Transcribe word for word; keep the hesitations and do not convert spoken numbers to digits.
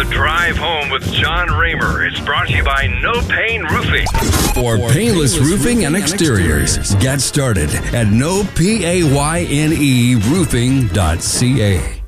The Drive Home with John Raymer is brought to you by No Pain Roofing. For painless roofing and exteriors, get started at no P A Y N E roofing dot C A.